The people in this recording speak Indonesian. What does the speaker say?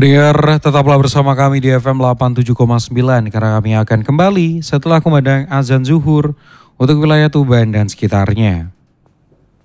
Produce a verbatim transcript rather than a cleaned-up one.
Pendengar, tetaplah bersama kami di F M delapan puluh tujuh koma sembilan karena kami akan kembali setelah kumandang azan zuhur untuk wilayah Tuban dan sekitarnya.